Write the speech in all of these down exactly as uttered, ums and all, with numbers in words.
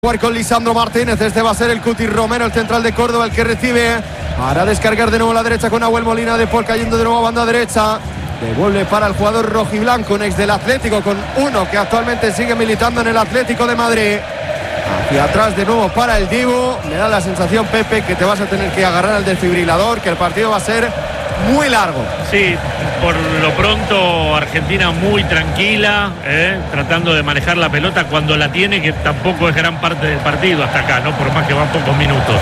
Jugar con Lisandro Martínez. Este va a ser el Cuti Romero, el central de Córdoba, el que recibe para descargar de nuevo a la derecha con Nahuel Molina. De Paul cayendo de nuevo a banda derecha. Devuelve para el jugador rojiblanco, un ex del Atlético, con uno que actualmente sigue militando en el Atlético de Madrid. Hacia atrás de nuevo para el Dibu. Me da la sensación, Pepe, que te vas a tener que agarrar al desfibrilador, que el partido va a ser muy largo. Sí, por lo pronto Argentina muy tranquila, eh, tratando de manejar la pelota cuando la tiene, que tampoco es gran parte del partido hasta acá, ¿no? Por más que van pocos minutos.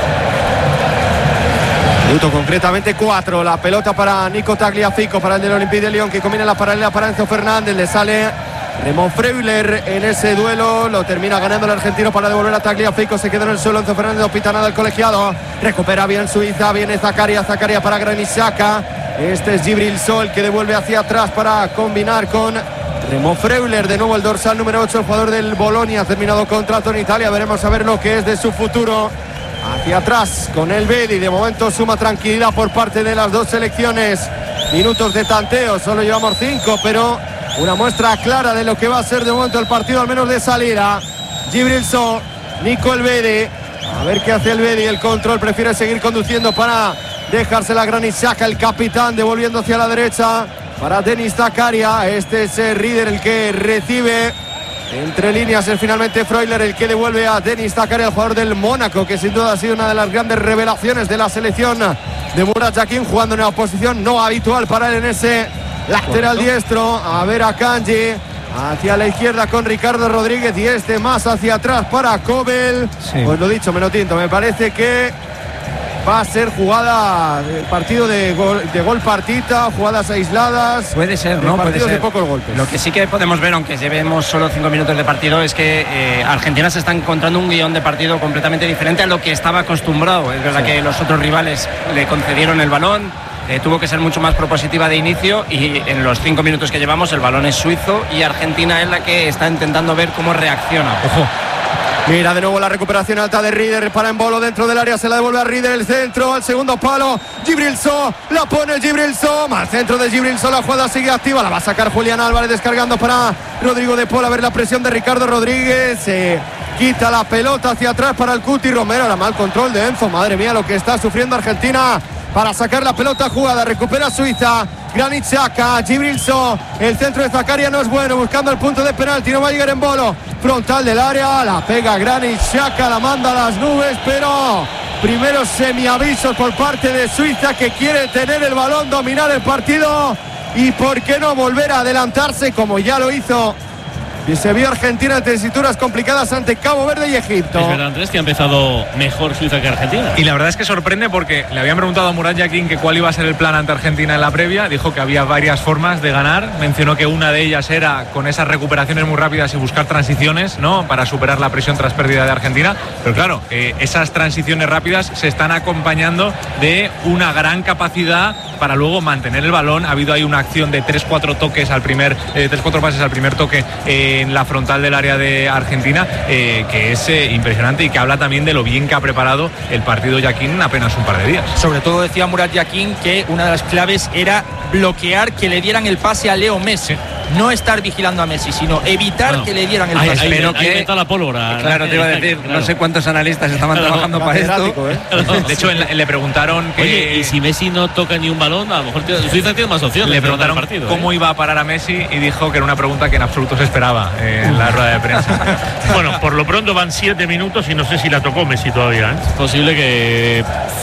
Minuto concretamente cuatro. La pelota para Nico Tagliafico, para el del Olympique de Lyon, que combina la paralela para Enzo Fernández. Le sale Raymond Freuler en ese duelo. Lo termina ganando el argentino para devolver a Tagliafico. Se queda en el suelo Enzo Fernández, no pita nada el colegiado. Recupera bien Suiza, viene Zakaria, Zakaria para Granit Xhaka. Este es Djibril Sol, que devuelve hacia atrás para combinar con Raymond Freuler. De nuevo el dorsal número ocho, el jugador del Bolonia, ha terminado contrato en Italia. Veremos a ver lo que es de su futuro. Hacia atrás con el Bedi. De momento suma tranquilidad por parte de las dos selecciones. Minutos de tanteo, solo llevamos cinco, pero una muestra clara de lo que va a ser de momento el partido, al menos de salida. Djibril Sol, Nico el Bedi. A ver qué hace el Bedi. El control, prefiere seguir conduciendo para dejársela a Granit Xhaka, el capitán, devolviendo hacia la derecha para Denis Zakaria. Este es el Rieder el que recibe. Entre líneas es finalmente Freuler el que devuelve a Denis Zakaria, el jugador del Mónaco, que sin duda ha sido una de las grandes revelaciones de la selección de Murat Yakin, jugando en una posición no habitual para él en ese lateral diestro. A ver a Kanji hacia la izquierda con Ricardo Rodríguez y este más hacia atrás para Kobel. Sí. Pues lo dicho, Menotinto, me parece que va a ser jugada del partido de gol, de gol partita, jugadas aisladas. Puede ser, ¿no? Puede ser. De pocos golpes. Lo que sí que podemos ver, aunque llevemos solo cinco minutos de partido, es que eh, Argentina se está encontrando un guión de partido completamente diferente a lo que estaba acostumbrado. Es verdad sí. que los otros rivales le concedieron el balón, eh, tuvo que ser mucho más propositiva de inicio, y en los cinco minutos que llevamos el balón es suizo y Argentina es la que está intentando ver cómo reacciona. Ojo. Mira de nuevo la recuperación alta de Rieder para Embolo dentro del área, se la devuelve a Rieder, el centro al segundo palo, Djibril Sol, la pone Djibril Sol, al centro de Djibril Sol, la jugada sigue activa, la va a sacar Julián Álvarez descargando para Rodrigo de Paul. A ver la presión de Ricardo Rodríguez, se quita la pelota hacia atrás para el Cuti Romero, la mal control de Enzo, madre mía lo que está sufriendo Argentina para sacar la pelota jugada. Recupera Suiza, Granit Xhaka, Djibril Sol, el centro de Zakaria no es bueno, buscando el punto de penalti, no va a llegar Embolo, frontal del área, la pega Granit Xhaka, la manda a las nubes, pero primeros semiavisos por parte de Suiza, que quiere tener el balón, dominar el partido y por qué no volver a adelantarse como ya lo hizo. Y se vio Argentina en tesituras complicadas ante Cabo Verde y Egipto. Es verdad, Andrés, que ha empezado mejor Suiza que Argentina. Y la verdad es que sorprende, porque le habían preguntado a Murat Yakin que cuál iba a ser el plan ante Argentina en la previa. Dijo que había varias formas de ganar. Mencionó que una de ellas era con esas recuperaciones muy rápidas y buscar transiciones, ¿no?, para superar la presión tras pérdida de Argentina. Pero claro, eh, esas transiciones rápidas se están acompañando de una gran capacidad para luego mantener el balón. Ha habido ahí una acción de tres cuatro toques al primer, eh, tres cuatro pases al primer toque eh, en la frontal del área de Argentina, eh, que es eh, impresionante, y que habla también de lo bien que ha preparado el partido Yakin en apenas un par de días. Sobre todo decía Murat Yakin que una de las claves era bloquear que le dieran el pase a Leo Messi. No estar vigilando a Messi, sino evitar bueno, que le dieran el pase. Ahí, Espero ahí, que ahí la pólvora. Claro, te iba a decir, claro. No sé cuántos analistas estaban claro, trabajando para esto. ¿eh? De hecho, le preguntaron que... Oye, y si Messi no toca ni un balón, a lo mejor Suiza tiene más opciones. Le preguntaron partido, cómo ¿eh? iba a parar a Messi y dijo que era una pregunta que en absoluto se esperaba eh, en la rueda de prensa. Bueno, por lo pronto van siete minutos y no sé si la tocó Messi todavía, ¿eh? Es posible que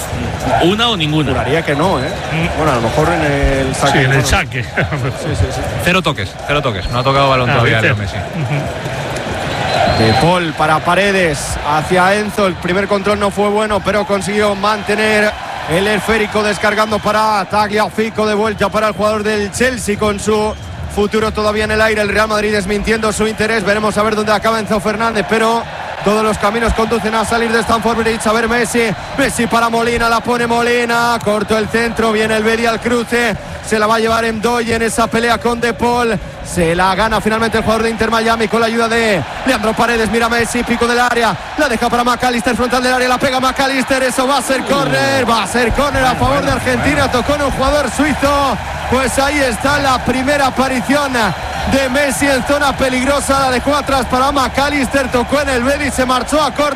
una o ninguna. Juraría que no, ¿eh? Mm. Bueno, a lo mejor en el saque. Sí, en el bueno. saque. Sí, sí, sí. Cero toques, cero toques. No ha tocado balón ah, todavía Leo Messi. Uh-huh. De Paul para Paredes hacia Enzo, el primer control no fue bueno, pero consiguió mantener el esférico, descargando para Tagliafico, de vuelta para el jugador del Chelsea con su futuro todavía en el aire. El Real Madrid desmintiendo su interés, veremos a ver dónde acaba Enzo Fernández, pero todos los caminos conducen a salir de Stamford Bridge. A ver Messi, Messi para Molina, la pone Molina, corto el centro, viene el Bedi al cruce, se la va a llevar Ndoye en esa pelea con De Paul, se la gana finalmente el jugador de Inter Miami con la ayuda de Leandro Paredes. Mira Messi, pico del área, la deja para McAllister, frontal del área, la pega McAllister, eso va a ser córner, va a ser córner a favor de Argentina, tocó en un jugador suizo. Pues ahí está la primera aparición de Messi en zona peligrosa. La dejó atrás para McAllister. Tocó en el Betis y se marchó a córner.